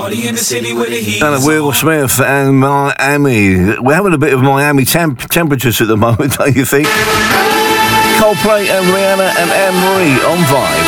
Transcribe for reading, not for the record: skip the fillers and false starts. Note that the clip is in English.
Party in the city with the heat. And Will Smith and Miami. We're having a bit of Miami temperatures at the moment, don't you think? Coldplay and Rihanna and Anne Marie on Vibe.